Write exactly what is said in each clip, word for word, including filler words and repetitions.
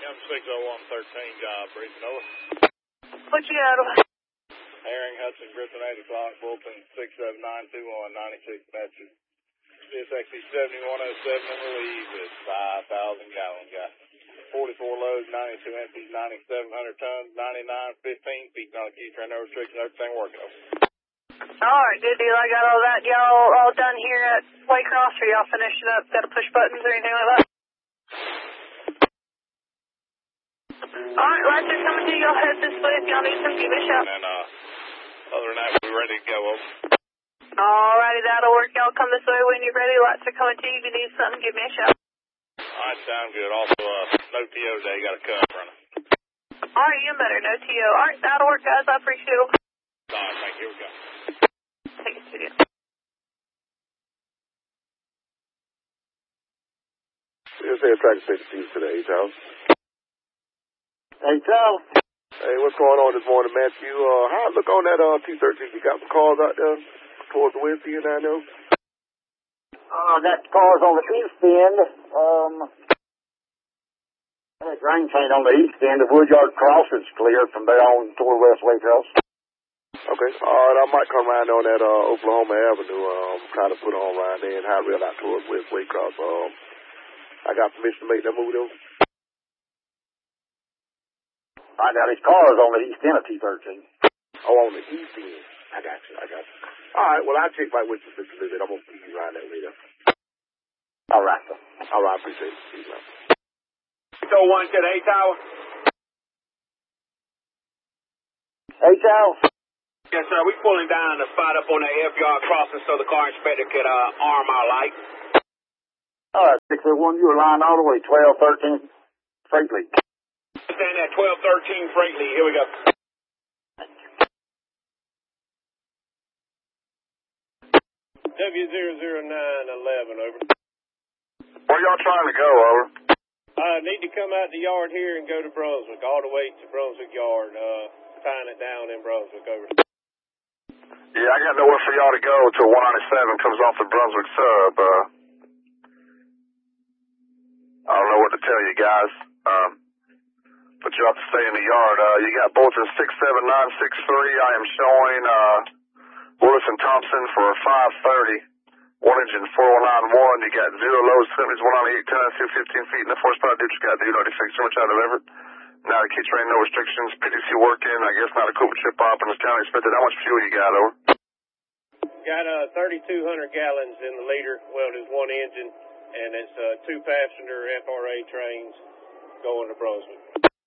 M six oh one thirteen job, briefing over. What you got? Herring, Hudson, Griffin, eight o'clock, Bullpen, six seven nine two one, ninety-six Metro. C S X E seventy-one oh seven in relief is five thousand gallon gas. forty-four loads, ninety-two empties, ninety-seven hundred tons, ninety-nine fifteen feet on the key train, no restrictions, everything working over. Alright, good deal. I got all that. Y'all all done here at Waycross, or y'all finishing up? Got to push buttons or anything like that? Alright, lights are coming to you. Y'all head this way. If y'all need some, give me a shout. And uh, other than that, we're ready to go over. Alrighty, that'll work. Y'all come this way when you're ready. Lights are coming to you. If you need something, give me a shout. Alright, sound good. Also, uh, no T O today. You got a cut running. Alright, even better. No T O. Alright, that'll work, guys. I appreciate it. Alright, thank you. Here we go. Take it to you. Here's the tractor station today, Charles. Hey, Charles. Hey, what's going on this morning, Matthew? Uh, how look on that uh, T thirteen? You got some cars out there towards the west end, I know? Uh, that car's on the east end. Um, that grain train on the east end. The Woodyard Crossing's cleared from there on toward West Waycross. Okay. All right, I might come around on that uh, Oklahoma Avenue, um, trying to put on around there and high rail out towards West Waycross. Um, I got permission to make that move, though? Right now, his car is on the east end of T thirteen. Oh, on the east end. I got you, I got you. All right, well, I'll check back with you just a little bit. I'm going to keep you around that later. All right, sir. All right, I appreciate it. See you now. six oh one to the A tower. Hey, Charles. Yes, sir. We pulling down the spot up on the F yard crossing so the car inspector could uh, arm our light. All right, six oh one, you were lying all the way, twelve thirteen Freight Lead. Stand at twelve thirteen Freight Lead. Here we go. W zero zero nine eleven, over. Where y'all trying to go, over? Uh, need to come out the yard here and go to Brunswick, all the way to Brunswick Yard, uh, tying it down in Brunswick, over. Yeah, I got nowhere for y'all to go till one ninety-seven comes off the Brunswick sub. Uh, I don't know what to tell you guys. Um, but you have to stay in the yard. Uh, you got Bolton six seven nine six three. I am showing uh, Willis and Thompson for five thirty. One engine four oh nine one. You got zero loads, seventies, one ninety-eight, ten, two fifteen feet in the force power ditch. You got the ninety-six, so much out of Everett. Now the key train, no restrictions. P T C working. I guess not a Cooper chip op in this county expected. How much fuel you got, over? Got uh, thirty-two hundred gallons in the liter. Well, there's one engine, and it's uh, two passenger F R A trains going to Brunswick.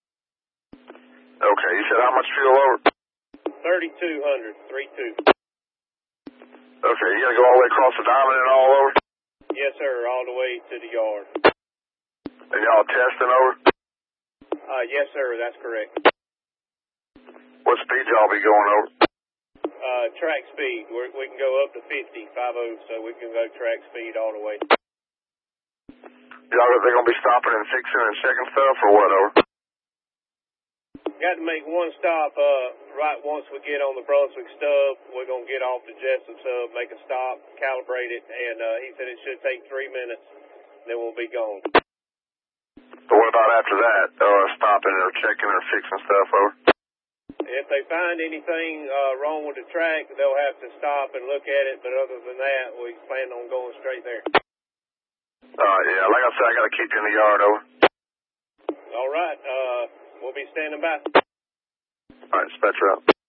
Okay, you said how much fuel, over? thirty-two hundred, three two. Okay, you gotta go all the way across the diamond and all over? Yes, sir, all the way to the yard. And y'all testing, over? Uh, yes, sir, that's correct. What speed y'all be going, over? Uh, track speed. We're, we can go up to fifty, five oh, so we can go track speed all the way. Y'all, they gonna be stopping and fixing and checking stuff, or what, over? Got to make one stop, uh, right once we get on the Brunswick stub. We're going to get off the Jessup sub, make a stop, calibrate it, and, uh, he said it should take three minutes, then we'll be gone. But what about after that, uh, stopping or checking or fixing stuff, over? If they find anything, uh, wrong with the track, they'll have to stop and look at it, but other than that, we plan on going straight there. Uh, yeah, like I said, I gotta keep you in the yard, over. All right, uh, we'll be standing by. All right, dispatcher out.